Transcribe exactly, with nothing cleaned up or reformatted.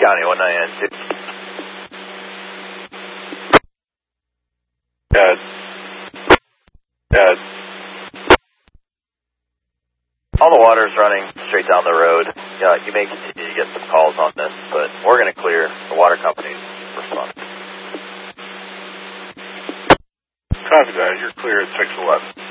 County, one nine nine two. Yeah. Yeah. All the water's running straight down the road. Yeah, you may continue to get some calls on this, but we're going to clear. The water company's responding. Copy that. You're clear at six eleven.